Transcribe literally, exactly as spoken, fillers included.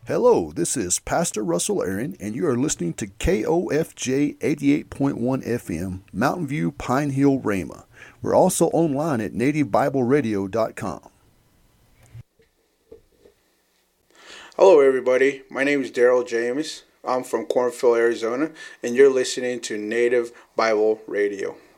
Hello, this is Pastor Russell Aaron, and you are listening to K O F J eighty-eight point one F M, Mountain View, Pine Hill, Rama. We're also online at native bible radio dot com. Hello, everybody. My name is Daryl James. I'm from Cornfield, Arizona, and you're listening to Native Bible Radio.